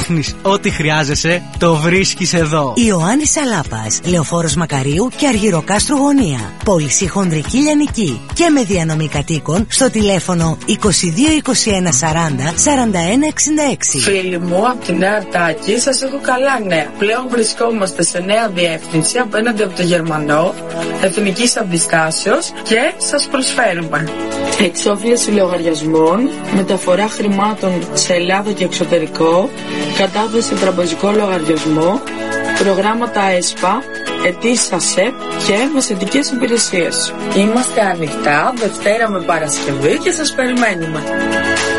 ψάχνεις ό,τι χρειάζεσαι, το βρίσκεις εδώ. Ιωάννης Σαλάπας, Λεωφόρος Μακαρίου και Αργυροκάστρου Γωνία. Πώληση χονδρική λιανική και με διανομή κατοίκων στο τηλέφωνο 22 21 40 41 66. Φίλοι μου, από τη Νέα Αρτάκη σας έχω καλά νέα. Πλέον βρισκόμαστε σε νέα διεύθυνση απέναντι από το Γερμανό, εθνικής αντιστάσεως, και σας προσφέρουμε εξόφληση λογαριασμών, μεταφορά χρημάτων σε Ελλάδα και εξωτερικό, κατάθεση τραπεζικό λογαριασμό, προγράμματα ΕΣΠΑ, αιτήσεις ΑΣΕΠ και μεσαιτικές υπηρεσίες. Είμαστε ανοιχτά Δευτέρα με Παρασκευή και σας περιμένουμε.